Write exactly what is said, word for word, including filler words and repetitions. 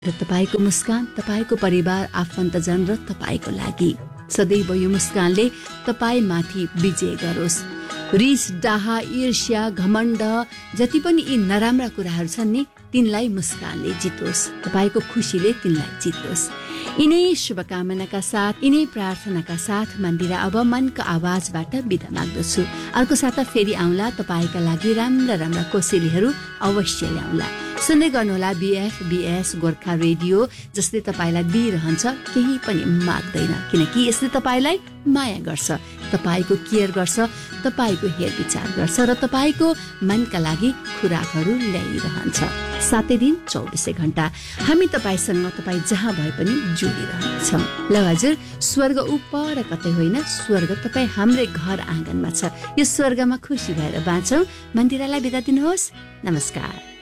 र तपाईको मुस्कान तपाईको परिवार आफन्तजन र तपाईको लागि सदैव यो मुस्कानले तपाईमाथि विजय गरोस्। रिस, डाहा, ईर्ष्या, घमण्ड जति पनि यी नराम्रा कुराहरू छन् नि तिनलाई मुस्कानले जितोस्। तपाईको खुसीले तिनलाई जितोस्। यिनै शुभकामनाका साथ, यिनै प्रार्थनाका साथ मन्दिरा अब मनको आवाजबाट बिदा माग्दछु। अर्को साता फेरि आउँला तपाईका लागि राम्रा राम्रा कोसेलीहरू अवश्य ल्याउला। सुन्दै गर्नुहोला बीएफ बीएस गोर्खा रेडियो, जसले तपाईलाई दिइरहन्छ, केही पनि माग्दैन, किनकि यसले तपाईलाई माया गर्छ, तपाईको केयर गर्छ, तपाईको हेरविचार गर्छ र तपाईको मनका लागि खुराकहरू ल्याइरहन्छ। सातै दिन चौबिसै घण्टा हामी तपाईसँग तपाईँ जहाँ भए पनि जोडिरहन्छौँ। ल हजुर, स्वर्ग उपर कतै होइन, स्वर्ग तपाईँ हाम्रै घर आँगनमा छ। यो स्वर्गमा खुसी भएर बाँचौँ। मन्दिरालाई बिदा दिनुहोस्। नमस्कार।